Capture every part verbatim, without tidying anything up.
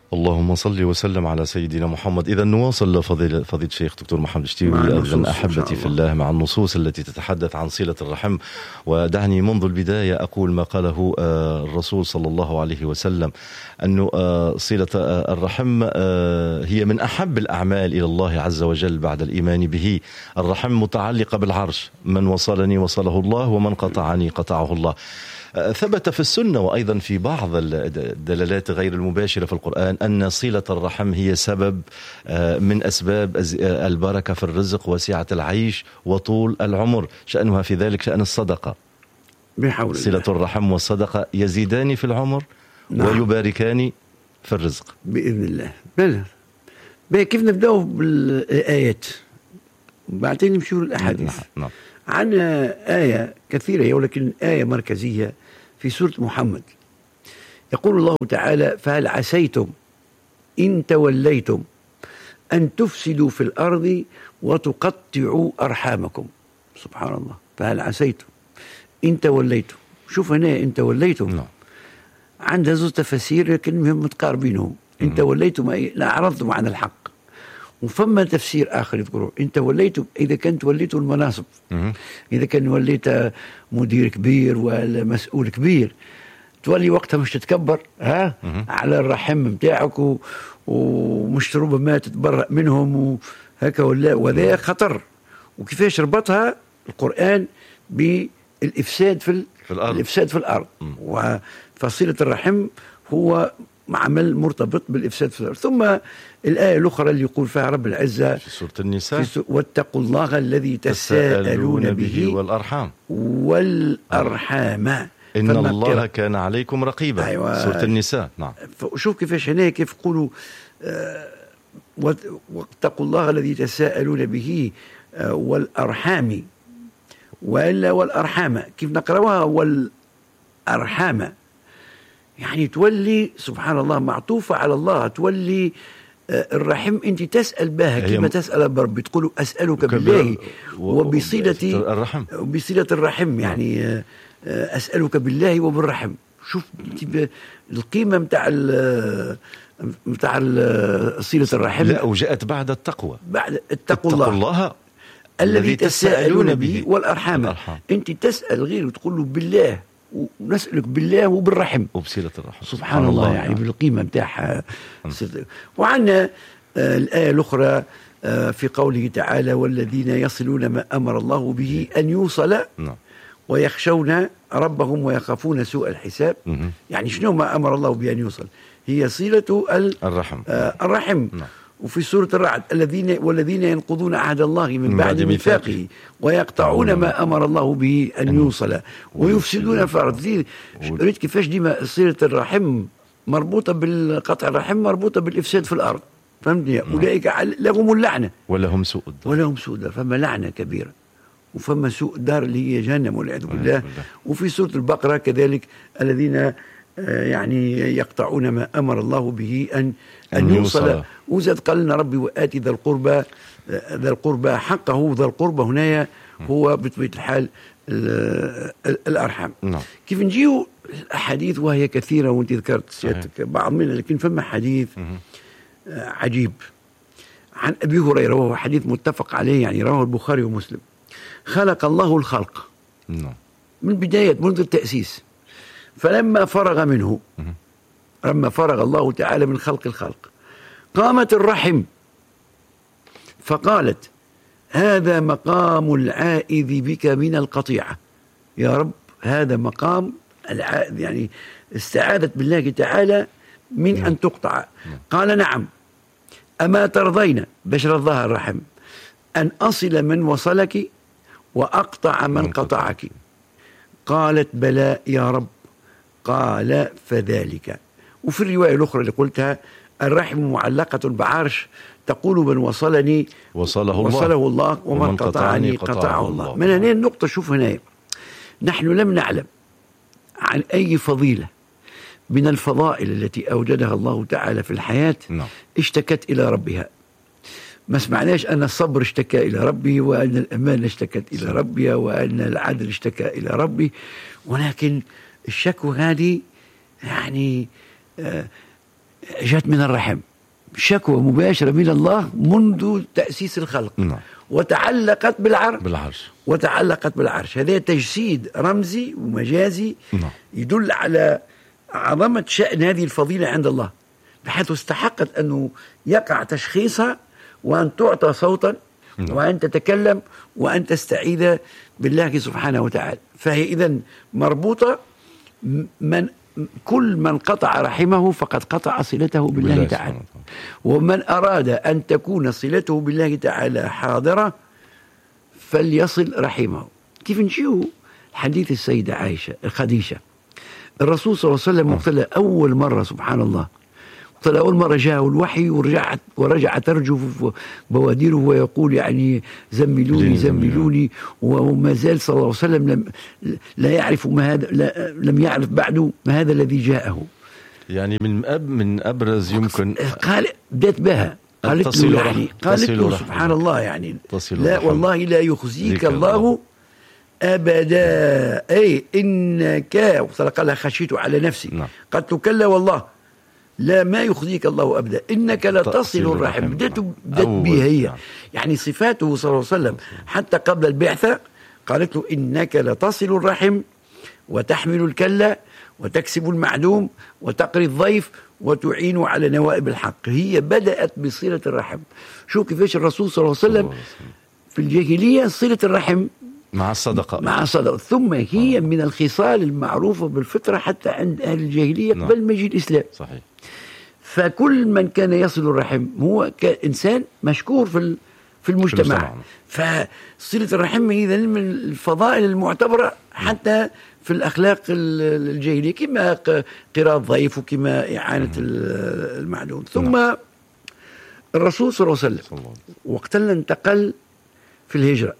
اللهم صل وسلم على سيدنا محمد. إذا نواصل فضيلة فضيلة الشيخ دكتور محمد الشتيوي أذن أحبتي في الله مع النصوص التي تتحدث عن صلة الرحم. ودعني منذ البداية أقول ما قاله الرسول صلى الله عليه وسلم أنه صلة الرحم هي من أحب الأعمال إلى الله عز وجل بعد الإيمان به. الرحم متعلقة بالعرش، من وصلني وصله الله ومن قطعني قطعه الله. ثبت في السنة وأيضا في بعض الدلالات غير المباشرة في القرآن أن صلة الرحم هي سبب من أسباب البركة في الرزق وسعة العيش وطول العمر. شأنها في ذلك شأن الصدقة. بحول صلة الرحم والصدقة يزيدان في العمر، نعم، ويباركان في الرزق بإذن الله. بلى بلى كيف نبدأ بالآيات وبعدين نمشوا للأحاديث. نعم. عندنا آية كثيرة ولكن آية مركزية في سورة محمد. يقول الله تعالى: فهل عسيتم إن توليتم أن تفسدوا في الأرض وتقطعوا أرحامكم. سبحان الله. فهل عسيتم إن توليتم. شوف هنا إن توليتم نعم. عندها زوج تفاسير لكن هم متقاربينهم. إن توليتم أي لا أعرضتم عن الحق. وفما تفسير آخر يذكره: إن توليتم إذا كنت وليتوا المناصب، إذا كان وليت مدير كبير ولا مسؤول كبير تولي وقتها مش تتكبر ها على الرحم متاعك ومش ربما تتبرأ منهم وهكا ولا. وذا خطر. وكيفاش ربطها القرآن بالإفساد في, في الأرض. الإفساد في الأرض. وفصيلة الرحم هو عمل مرتبط بالإفساد في الأرض. ثم الآية الأخرى اللي يقول فيها رب العزة في سورة النساء: واتقوا الله الذي تساءلون به والأرحام والأرحام إن الله كان عليكم رقيبا. أيوة. سورة النساء. نعم. شوف كيفاش هنا كيف يقولوا آه واتقوا الله الذي تساءلون به آه والأرحام وإلا والأرحام كيف نقرأها والأرحام يعني تولي سبحان الله معطوفة على الله. تولي الرحم أنت تسأل بها كما تسأل بربي. تقول أسألك بالله وبصلة الرحم وبصلة الرحم يعني أسألك بالله وبالرحم. شوف القيمة متاع متاع صلة الرحم. لا وجاءت بعد التقوى. بعد اتقوا الله, الله الذي تساءلون به والأرحام. الأرحام. أنت تسأل غير وتقول له بالله ونسألك بالله وبالرحم وبصلة الرحم. سبحان الله, الله يعني بالقيمة متاعها. وعندنا آه الآية الأخرى آه في قوله تعالى: والذين يصلون ما أمر الله به أن يوصل ويخشون ربهم ويخافون سوء الحساب. يعني شنو ما أمر الله به أن يوصل؟ هي صلة الرحم. آه الرحم. وفي سورة الرعد: الذين والذين ينقضون عهد الله من بعد ميثاقه ويقطعون ما أمر الله به أن يوصل ويفسدون في الأرض. ريت كيفاش ديما صلة الرحم مربوطة بالقطع الرحم مربوطة بالإفساد في الأرض. فهمتني؟ أولئك لهم اللعنة ولهم سوء الدار. ولهم سوء الدار. فما لعنة كبيرة وفما سوء الدار اللي هي جهنم والعياذ بالله. وفي سورة البقرة كذلك: الذين يعني يقطعون ما أمر الله به أن أن يوصل. وزاد قال لنا ربي: وآتي ذا القربى ذا القربى حقه. ذا القربى هنا هو بطبيعة الحال الأرحام. نعم. كيف نجيو الأحاديث وهي كثيرة وانت ذكرت سيادتك بعض منها لكن فما حديث عجيب عن أبي هريرة وهو حديث متفق عليه يعني رواه البخاري ومسلم: خلق الله الخلق نعم. من بداية منذ التأسيس، فلما فرغ منه لما فرغ الله تعالى من خلق الخلق قامت الرحم فقالت: هذا مقام العائذ بك من القطيعة. يا رب هذا مقام العائذ يعني استعاذت بالله تعالى من نعم. أن تقطع. نعم. قال: نعم. أما ترضين بشر الظهر الرحم أن أصل من وصلك وأقطع من, من قطعك؟ قالت: بلى يا رب. قال: فذلك. وفي الرواية الأخرى اللي قلتها: الرحم معلقة بعرش تقول من وصلني وصله الله, وصله الله ومن, ومن قطعني قطعه الله. من هنا النقطة. شوف هنا نحن لم نعلم عن أي فضيلة من الفضائل التي أوجدها الله تعالى في الحياة نعم. اشتكت إلى ربها. ما سمعناش أن الصبر اشتكى إلى ربي وأن الأمان اشتكت إلى ربي وأن العدل اشتكى إلى ربي، ولكن الشكوى هذه يعني آه جاءت من الرحم، شكوى مباشرة من الله منذ تأسيس الخلق. نعم. وتعلقت بالعرش بالعرش وتعلقت بالعرش. هذا تجسيد رمزي ومجازي. نعم. يدل على عظمة شأن هذه الفضيلة عند الله، بحيث استحقت أنه يقع تشخيصها وأن تعطى صوتا. نعم. وأن تتكلم وأن تستعيذ بالله سبحانه وتعالى. فهي إذن مربوطة، من كل من قطع رحمه فقد قطع صلته بالله, بالله تعالى. ومن أراد أن تكون صلته بالله تعالى حاضرة فليصل رحمه. كيف نجيو حديث السيدة عائشة خديجة، الرسول صلى الله عليه وسلم مقتل أول مرة، سبحان الله، مقتل أول مرة جاءه الوحي ورجعت ورجع ترجف بواديره ويقول يعني زملوني زملوني، وما زال صلى الله عليه وسلم لم لا يعرف ما هذا، لم يعرف بعده ما هذا الذي جاءه. يعني من أب من أبرز يمكن قال بدأت بها قالت له يعني قالت له سبحان الله يعني لا والله لا يخزيك الله أبدا، أي إنك قال لها خشيت على نفسي. نعم. قالت له كلا والله لا ما يخزيك الله أبدا إنك لتصل الرحم. بدأت بدأت بها هي يعني صفاته صلى الله عليه وسلم حتى قبل البعثة. قالت له إنك لتصل الرحم وتحمل الكلة وتكسب المعدوم وتقري الضيف وتعين على نوائب الحق. هي بدأت بصلة الرحم. شو كيفاش الرسول صلى الله عليه وسلم في الجاهلية صلة الرحم مع الصدقة مع الصدقة، ثم هي آه. من الخصال المعروفة بالفطرة حتى عند أهل الجاهلية قبل مجيء الإسلام. صحيح. فكل من كان يصل الرحم هو كإنسان مشكور في في المجتمع. فصلة الرحم هي من الفضائل المعتبرة حتى في الأخلاق الجاهلية، كما قراءة الضيف وكما إعانة المعدوم. ثم الرسول صلى الله عليه وسلم وقت اللي انتقل في الهجرة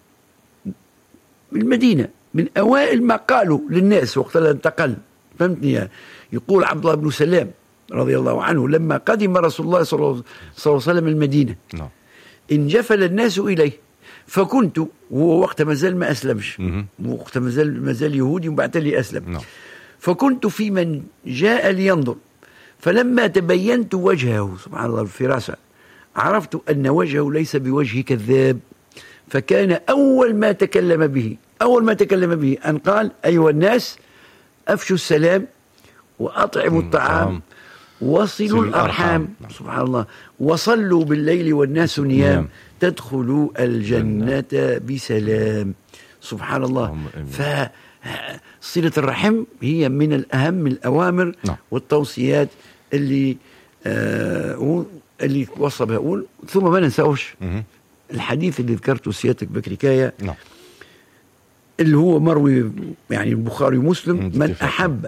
المدينة، من أوائل ما قالوا للناس وقت اللي انتقل، فهمتني؟ يقول عبد الله بن سلام رضي الله عنه لما قدم رسول الله صلى الله عليه وسلم المدينة no. انجفل الناس إليه، فكنت وهو وقت ما زال ما أسلمش، وقت ما زال ما زال يهودي وبعد لي أسلم. no. فكنت في من جاء لينظر، فلما تبينت وجهه سبحان الله الفراسة عرفت أن وجهه ليس بوجه كذاب. فكان أول ما تكلم به أول ما تكلم به أن قال أيها الناس أفشوا السلام وأطعموا الطعام وصلوا الأرحام. سبحان الله. وصلوا بالليل والناس نيام تدخلوا الجنة بسلام. سبحان الله. فصلة الرحم هي من الأهم الأوامر والتوصيات اللي آه اللي وصى بها. أقول ثم ما ننساوش الحديث اللي ذكرته سيادتك بكركاية نعم. اللي هو مروي يعني البخاري ومسلم، من أحب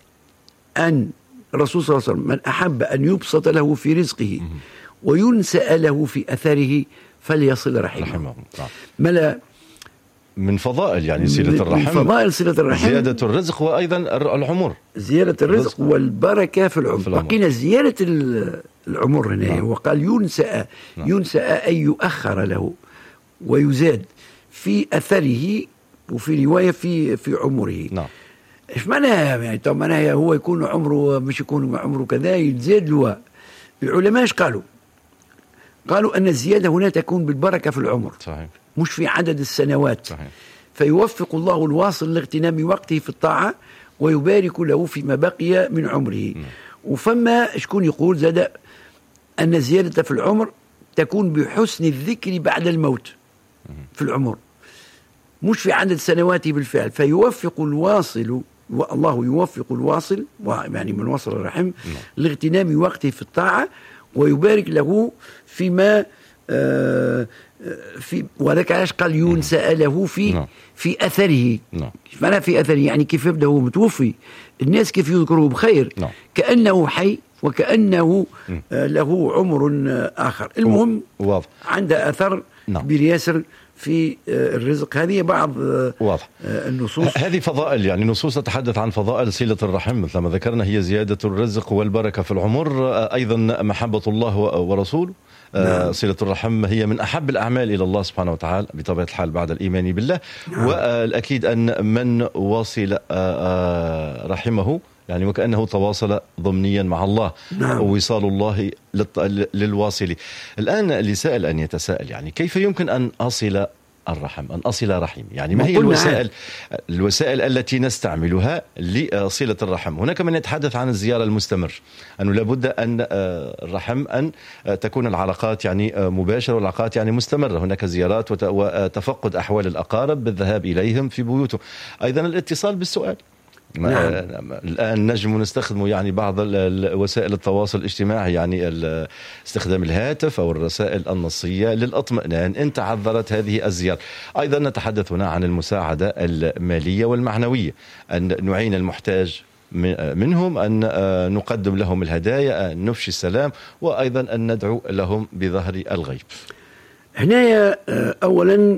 أن الرسول صلى الله عليه وسلم من أحب أن يبسط له في رزقه وينسأ له في أثره فليصل رحمه. ملا من فضائل يعني صلة الرحم، من فضائل صلة الرحم زيادة الرزق وأيضا العمر، زيادة الرزق والبركة في العمر. بقينا زيادة العمر هنا نعم. وقال ينسأ نعم. ينسأ أن يؤخر له ويزاد في أثره، وفي رواية في في عمره نعم. إيش معناها يعني؟ طب معناها هو يكون عمره مش يكون عمره كذا يزاد له. العلماء ايش قالوا؟ قالوا أن الزيادة هنا تكون بالبركة في العمر صحيح. مش في عدد السنوات صحيح. فيوفق الله الواصل لاغتنام وقته في الطاعة ويبارك له فيما بقي من عمره م. وفما شكون يقول زاد أن الزيادة في العمر تكون بحسن الذكر بعد الموت م. في العمر مش في عدد سنواته بالفعل. فيوفق الواصل والله يوفق الواصل يعني من وصل الرحم لاغتنام وقته في الطاعة ويبارك له فيما آه في وذلك علاش قال ينسأ له في في أثره. معناه في أثره يعني كيف يبدأ هو متوفي الناس كيف يذكروه بخير كأنه حي وكأنه آه له عمر آخر. المهم عنده أثر كبير ياسر في الرزق. هذه بعض واضح. النصوص هذه فضائل يعني نصوص تتحدث عن فضائل صلة الرحم مثل ما ذكرنا، هي زيادة الرزق والبركة في العمر، أيضا محبة الله ورسوله. نعم. صلة الرحم هي من أحب الأعمال إلى الله سبحانه وتعالى بطبيعة الحال بعد الإيمان بالله. نعم. والأكيد أن من وصل رحمه يعني وكأنه تواصل ضمنيا مع الله. نعم. ووصال الله للواصل. الآن اللي سأل أن يتساءل يعني كيف يمكن أن أصل الرحم، أن أصل رحم، يعني ما هي الوسائل الوسائل التي نستعملها لصلة الرحم؟ هناك من يتحدث عن الزيارة المستمر، أنه لابد أن الرحم أن تكون العلاقات يعني مباشرة والعلاقات يعني مستمرة، هناك زيارات وتفقد أحوال الأقارب بالذهاب إليهم في بيوتهم، أيضا الاتصال بالسؤال. نعم. الآن نجم نستخدم يعني بعض وسائل التواصل الاجتماعي، يعني استخدام الهاتف أو الرسائل النصية للإطمئنان إن تعذرت هذه الزيارة. أيضا نتحدث هنا عن المساعدة المالية والمعنوية، أن نعين المحتاج منهم، أن نقدم لهم الهدايا، أن نفشي السلام، وأيضا أن ندعو لهم بظهر الغيب. هنا أولا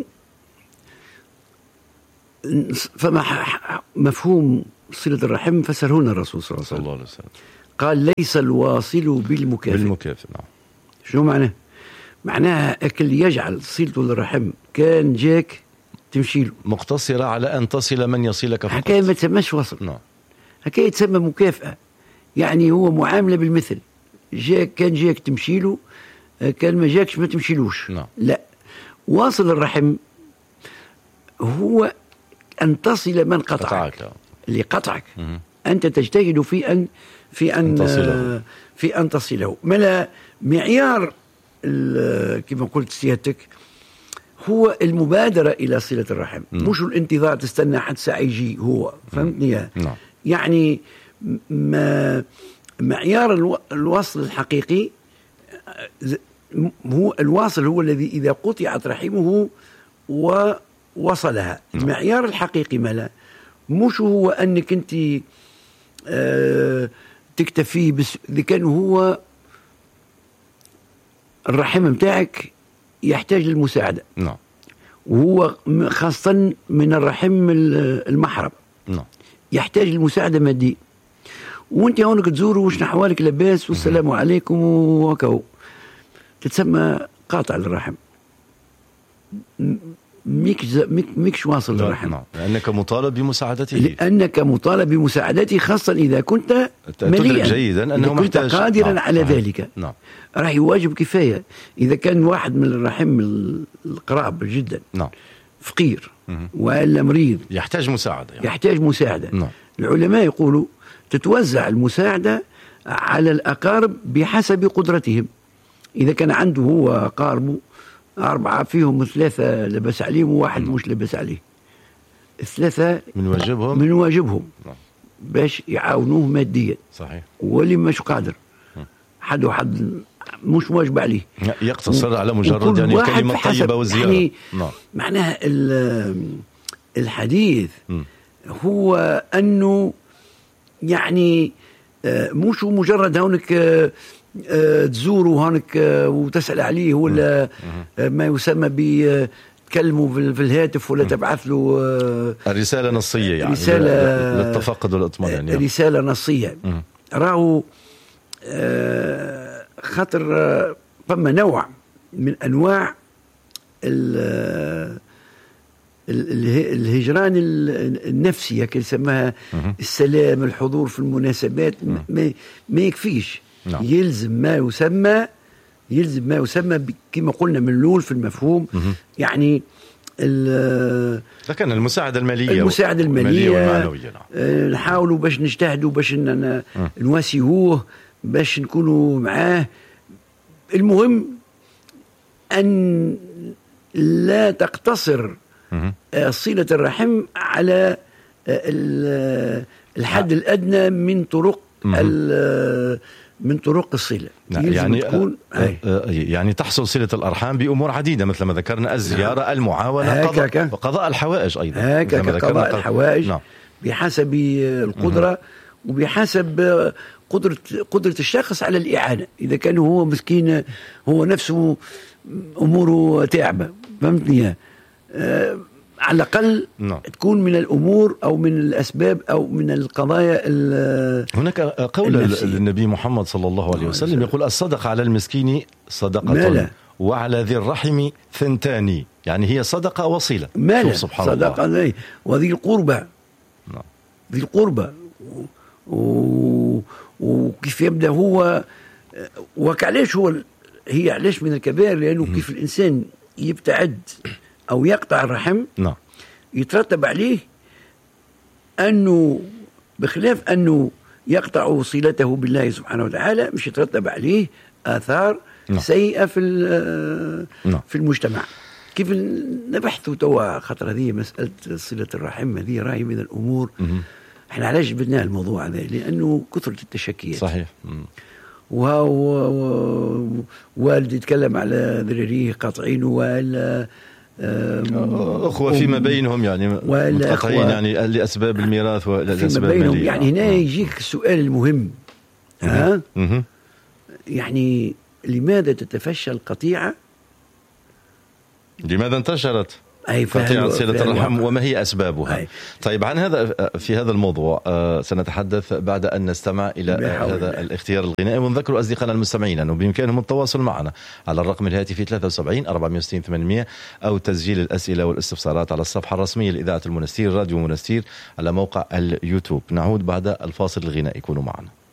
فما مفهوم صلة الرحم فسره لنا الرسول صلى الله عليه وسلم. قال ليس الواصل بالمكافئ. بالمكافئ نعم. شنو معناه؟ معناها أكل يجعل صلته للرحم كان جاك تمشي له، مقتصرة على أن تصل من يصلك فقط. حكاية ما تسمىش وصل. نعم. حكاية تسمى مكافأة، يعني هو معاملة بالمثل، جاك كان جاك تمشي له، كان ما جاكش ما تمشيلوش. نعم. لا، واصل الرحم هو أن تصل من قطعك, قطعك. اللي قطعك م- أنت تجتهد في أن في أن تصله. في أن تصله. ملا معيار كما قلت سيادتك هو المبادرة إلى صلة الرحم، م- مش الانتظار تستنى حد ساعة يجي هو، فهمتني؟ نعم. يعني ما معيار الوصل الحقيقي هو الواصل هو الذي إذا قطعت رحمه و وصلها. نعم. المعيار الحقيقي مالا مش هو أنك أنت آه تكتفي بس، إذا كان هو الرحم متاعك يحتاج للمساعدة. نعم. وهو خاصة من الرحم المحرم. نعم. يحتاج للمساعدة مادية، وانت هونك تزوره وش نحوالك لباس والسلام عليكم وكو، تتسمى قاطع للرحم، ميكش ميكش واصل للرحم. نعم. لأنك مطالب بمساعدته. لأنك مطالب بمساعدته، خاصة إذا كنت مليئا جيدا أنه كنت محتاج قادرا نعم. على ذلك. نعم. راح يواجب كفاية. إذا كان واحد من الرحم القراب جدا نعم. فقير وإلا مريض يحتاج مساعدة يعني. يحتاج مساعدة. نعم. العلماء يقولوا تتوزع المساعدة على الأقارب بحسب قدرتهم. إذا كان عنده هو قاربه أربعة فيهم ثلاثة لبس عليهم وواحد م. مش لبس عليه، الثلاثة من واجبهم من واجبهم م. باش يعاونوه ماديا. صحيح. واللي مش قادر م. حد وحد مش واجب عليه يقتصر على مجرد يعني الكلمة الطيبة والزيارة. يعني نعم. معناها الحديث م. هو أنه يعني مش مجرد هونك تزوره هونك وتسأل عليه ولا ما يسمى بتكلمه في الهاتف ولا تبعث له الرسالة نصية، يعني رسالة للتفقد والاطمئنان يعني. رسالة نصية. راهو خاطر فما نوع من أنواع الهجران النفسي كي يسمىها السلام، الحضور في المناسبات، ما, ما يكفيش. نعم. يلزم ما يسمى يلزم ما يسمى كما قلنا من الأول في المفهوم، يعني لكن المساعدة المالية المساعدة المالية والمعنوية. نعم. نحاولوا باش نجتهدوا باش نواسيوه باش نكونوا معاه. المهم أن لا تقتصر صلة الرحم على الحد الأدنى من طرق من طرق الصلة. يعني تكون يعني تحصل صلة الأرحام بأمور عديدة مثل ما ذكرنا، الزيارة، نعم. المعاونة، قضاء وقضاء الحوائج أيضا. هكذا قضاء الحوائج. نعم. بحسب القدرة مه. وبحسب قدرة قدرة الشخص على الإعانة. إذا كان هو مسكين هو نفسه أموره تعبة، فهمتني؟ أه على الأقل نعم. تكون من الأمور أو من الأسباب أو من القضايا. هناك قول للنبي محمد صلى الله عليه وسلم يقول الصدقة على المسكين صدقة مالا. وعلى ذي الرحم ثنتان، يعني هي صدقة وصيلة. سبحان صدقة الله. وذي القربة نعم. ذي القربة و... وكيف يبدأ هو وكعليش هو هي علاش من الكبائر، لأنه كيف الإنسان يبتعد أو يقطع الرحم نعم يترتب عليه أنه بخلاف أنه يقطع صلته بالله سبحانه وتعالى مش يترتب عليه آثار نعم. سيئة في نعم. في المجتمع. كيف نبحثوا توا خاطر هذه مسألة صلة الرحم هذه راهي من الأمور م- احنا علاش جبنا الموضوع هذا؟ لأنه كثرة التشكيات. صحيح. وهو والد يتكلم على ذراريه قاطعين ولا أخوة فيما بينهم يعني متقطعين يعني لأسباب الميراث والأسباب المالية يعني هنا يجيك السؤال المهم ها يعني لماذا تتفشى القطيعة؟ لماذا انتشرت قطيعة صلة الرحم وما هي أسبابها؟ أي. طيب عن هذا في هذا الموضوع سنتحدث بعد أن نستمع إلى هذا الله. الاختيار الغنائي، ونذكر أصدقائنا المستمعين أنه بإمكانهم التواصل معنا على الرقم الهاتفي ثلاثة وسبعين أربعمائة وستين ثمانمائة أو تسجيل الأسئلة والاستفسارات على الصفحة الرسمية لإذاعة المنستير راديو منستير على موقع اليوتيوب. نعود بعد الفاصل الغنائي، كونوا معنا.